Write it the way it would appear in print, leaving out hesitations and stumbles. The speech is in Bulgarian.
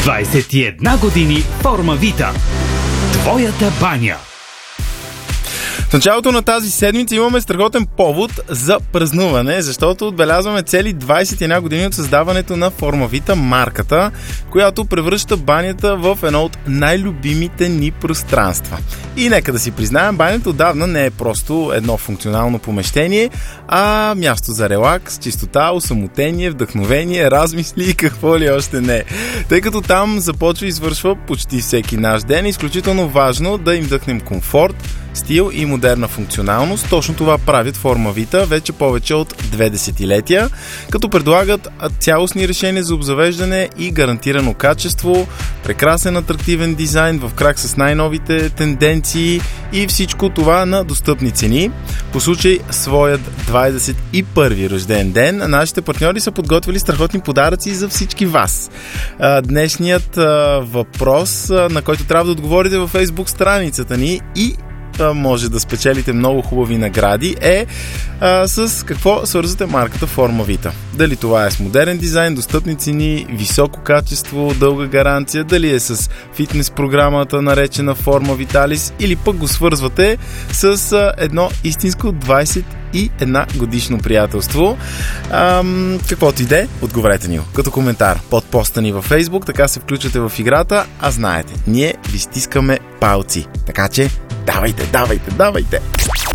21 години Форма Вита. Твоята баня. В началото на тази седмица имаме страхотен повод за празнуване, защото отбелязваме цели 21 години от създаването на Форма Вита, марката, която превръща банята в едно от най-любимите ни пространства. И нека да си признаем, банята отдавна не е просто едно функционално помещение, а място за релакс, чистота, осамотение, вдъхновение, размисли и какво ли още не. Тъй като там започва и свършва почти всеки наш ден, е изключително важно да им вдъхнем комфорт, стил и модерна функционалност. Точно това правят Форма Вита вече повече от 2 десетилетия, като предлагат цялостни решения за обзавеждане и гарантирано качество, прекрасен атрактивен дизайн в крак с най-новите тенденции и всичко това на достъпни цени. По случай своят 21-ви рожден ден, нашите партньори са подготвили страхотни подаръци за всички вас. Днешният въпрос, на който трябва да отговорите във Facebook страницата ни и може да спечелите много хубави награди, е с какво свързвате марката Форма Вита. Дали това е с модерен дизайн, достъпни цени, високо качество, дълга гаранция, дали е с фитнес програмата наречена Форма Виталис, или пък го свързвате с едно истинско 21 годишно приятелство. Каквото иде, отговорете ни като коментар под поста ни във Facebook, така се включвате в играта, а знаете, ние ви стискаме палци. Така че давайте!